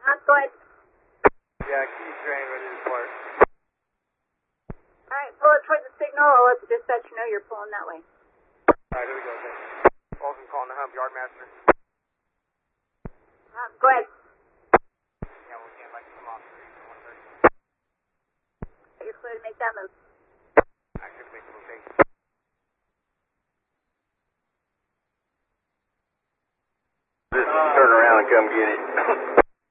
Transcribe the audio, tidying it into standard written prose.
Go ahead. Yeah, key train ready to depart. Alright, pull it towards the signal. I'll let the dispatcher know you're pulling that way. Alright, here we go. Olsen calling the hump, Yardmaster. Go ahead. Yeah, we can't like come off 130. You're clear to make that move. I should make the rotation. Just turn around and come get it.